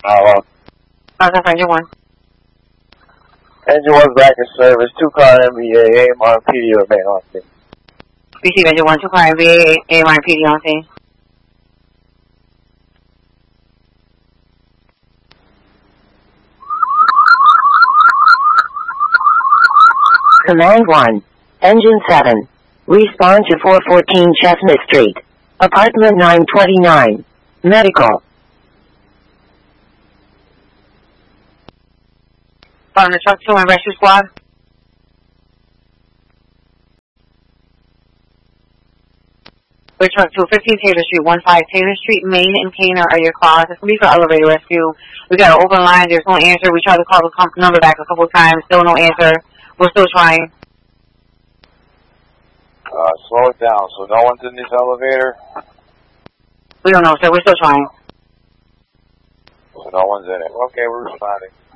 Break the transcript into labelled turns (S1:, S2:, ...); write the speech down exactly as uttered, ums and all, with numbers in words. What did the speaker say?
S1: Hello.
S2: Oh, that's Engine one.
S1: Engine one's back in service. Two car M B A, A M R P D remain on scene.
S2: Receive Engine one, two car M B A, A M R P D on scene.
S3: Command one. Engine seven. Respond to four fourteen Chestnut Street. Apartment nine twenty-nine. Medical.
S2: On the truck two and rescue squad. We're truck two, fifteen Taylor Street, one five Taylor Street, Main and Canaan are your calls. This will be for elevator rescue. We got an open line. There's no answer. We tried to call the number back a couple times. Still no answer. We're still trying.
S1: Uh, slow it down. So no one's in this elevator?
S2: We don't know, sir. We're still trying.
S1: So no one's in it. Okay, we're responding.